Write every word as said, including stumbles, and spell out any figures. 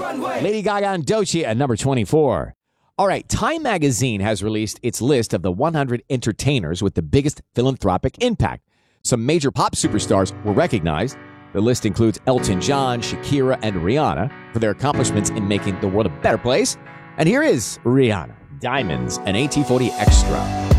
Lady Gaga and Doechii at number twenty-four. All right, Time Magazine has released its list of the one hundred entertainers with the biggest philanthropic impact. Some major pop superstars were recognized. The list includes Elton John, Shakira, and Rihanna for their accomplishments in making the world a better place. And here is Rihanna, Diamonds, and A T forty Extra.